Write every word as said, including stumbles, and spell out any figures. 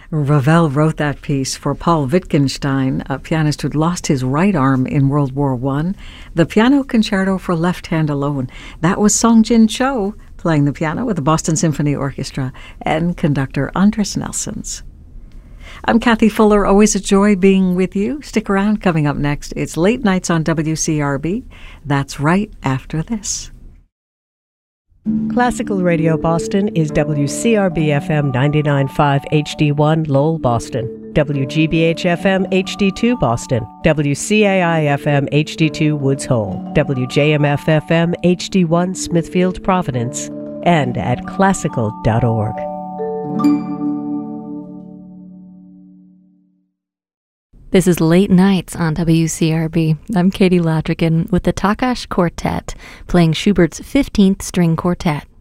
Ravel wrote that piece for Paul Wittgenstein, a pianist who'd lost his right arm in World War One. The Piano Concerto for Left Hand Alone. That was Song Jin Cho playing the piano with the Boston Symphony Orchestra and conductor Andris Nelsons. I'm Kathy Fuller. Always a joy being with you. Stick around. Coming up next, it's Late Nights on W C R B. That's right after this. Classical Radio Boston is W C R B F M ninety-nine point five H D one Lowell, Boston, W G B H F M H D two Boston, W C A I F M H D two Woods Hole, W J M F F M H D one Smithfield, Providence, and at classical dot org. This is Late Nights on W C R B. I'm Katie Lodrigan with the Takash Quartet, playing Schubert's fifteenth String Quartet.